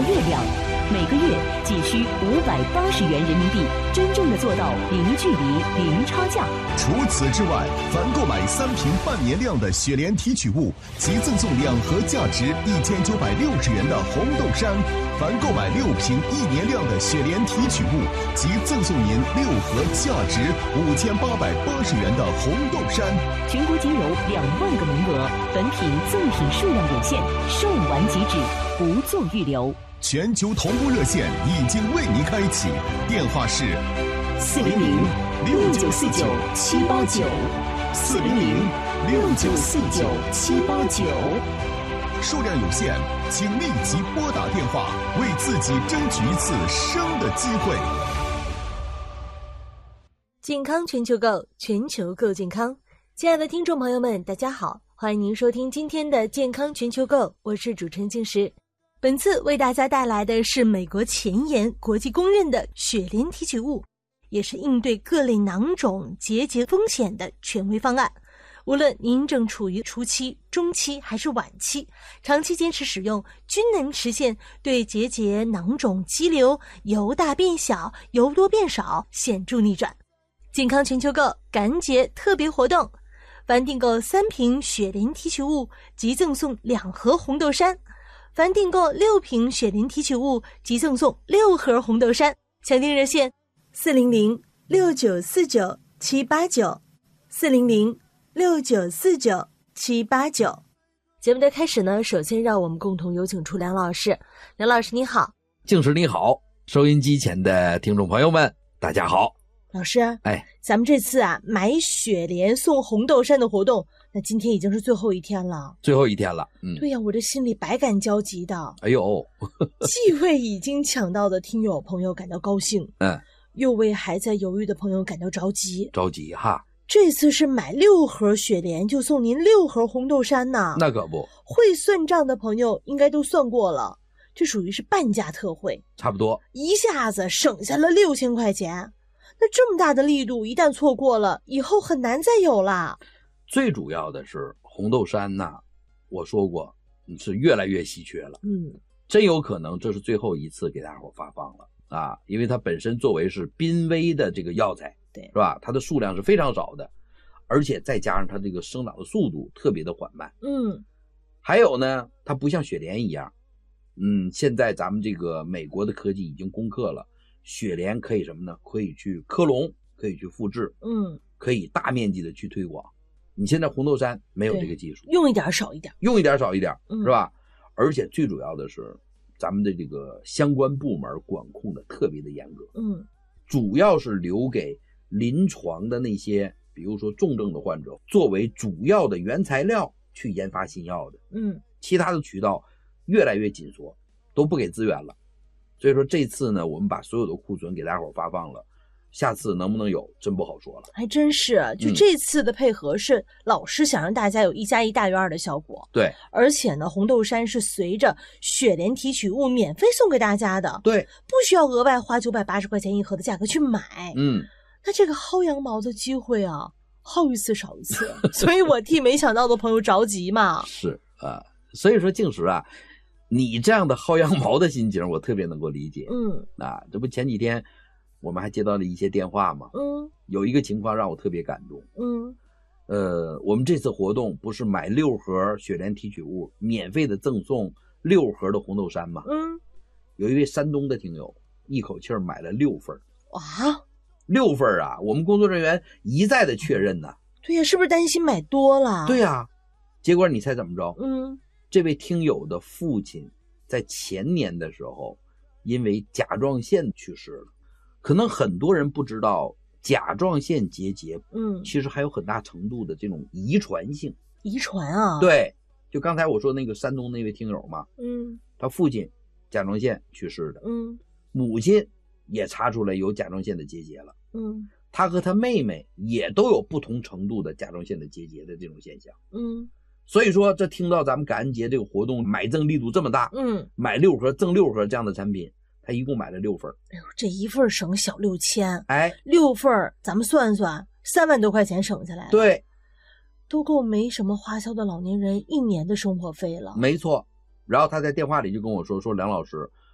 月亮，每个月仅需580元人民币，真正的做到零距离、零差价。 除此之外，凡购买3瓶半年量的雪莲提取物，即赠送2盒价值1960元的红豆杉；凡购买6瓶1年量的雪莲提取物，即赠送您6盒价值5880元的红豆杉。 全国仅有2万个名额，本品赠品数量有限，售完即止，不做预留。 全球同步热线已经为您开启，电话是 400-6949-789，400-6949-789。 数量有限，请立即拨打电话，为自己争取一次生的机会。 健康全球购，全球购健康。亲爱的听众朋友们，大家好，欢迎您收听今天的健康全球购，我是主持人静时。本次为大家带来的是美国前沿、国际公认的雪莲提取物，也是应对各类囊肿结节风险的权威方案。无论您正处于初期、中期还是晚期，长期坚持使用，均能实现对结节、囊肿、肌瘤由大变小、由多变少显著逆转。健康全球购感恩节特别活动，凡订购3瓶雪莲提取物，即赠送2盒红豆杉；凡订购6瓶雪莲提取物，即赠送6盒红豆杉。详订热线400-6949-789，400-6949-789。节目的开始呢，首先让我们共同有请出梁老师。梁老师你好。 静时你好，收音机前的听众朋友们大家好。 老师，咱们这次买雪莲送红豆杉的活动，那今天已经是最后一天了。 最后一天了， 对呀，我这心里百感交集的。 哎呦， 既为已经抢到的听友朋友感到高兴，又为还在犹豫的朋友感到着急。 着急哈。 这次是买6盒雪莲就送您6盒红豆杉呢。 那可不， 会算账的朋友应该都算过了，这属于是半价特惠， 差不多一下子省下了6000块钱。那这么大的力度，一旦错过了，以后很难再有了。 最主要的是红豆杉呢，我说过是越来越稀缺了。真有可能这是最后一次给大伙发放了啊，因为它本身作为是濒危的这个药材， 对， 是吧？它的数量是非常少的，而且再加上它这个生长的速度特别的缓慢。还有呢，它不像雪莲一样，现在咱们这个美国的科技已经攻克了。雪莲可以什么呢？可以去克隆，可以去复制，可以大面积的去推广。你现在红豆杉没有这个技术， 用一点少一点， 是吧？而且最主要的是，咱们的这个相关部门管控的特别的严格，主要是留给临床的那些，比如说重症的患者，作为主要的原材料去研发新药的，其他的渠道越来越紧缩，都不给资源了。所以说这次呢，我们把所有的库存给大伙发放了，下次能不能有真不好说了。 还真是，就这次的配合是老师想让大家有1+1大于2的效果。 对， 而且呢，红豆杉是随着雪莲提取物免费送给大家的。 对， 不需要额外花980块钱一盒的价格去买。那这个薅羊毛的机会啊，薅一次少一次，所以我替没想到的朋友着急嘛。 是啊，所以说静时啊，你这样的薅羊毛的心情我特别能够理解。这不前几天我们还接到了一些电话嘛，有一个情况让我特别感动。我们这次活动不是买6盒雪莲提取物免费的赠送6盒的红豆杉吗？有一位山东的听友一口气买了6份。 哇 ，6份啊，我们工作人员一再的确认呢。 对呀，是不是担心买多了？ 对呀，结果你猜怎么着？这位听友的父亲在前年的时候因为甲状腺去世了。可能很多人不知道甲状腺结节其实还有很大程度的这种遗传性。 遗传啊？ 对，就刚才我说那个山东那位听友嘛，他父亲甲状腺去世的，母亲也查出来有甲状腺的结节了，他和他妹妹也都有不同程度的甲状腺的结节的这种现象，所以说这听到咱们感恩节这个活动买赠力度这么大，买6盒赠6盒这样的产品，他一共买了6份。 哎呦，这一份省小6000， 6 份咱们算算3万多块钱省下来了。 对， 都够没什么花销的老年人1年的生活费了。 没错。然后他在电话里就跟我说梁老师，